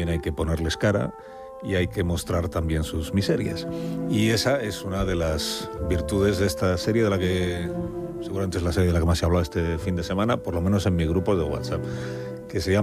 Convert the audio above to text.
también hay que ponerles cara y hay que mostrar también sus miserias. Y esa es una de las virtudes de esta serie, de la que seguramente es la serie de la que más se ha hablado este fin de semana, por lo menos en mi grupo de WhatsApp, que se llama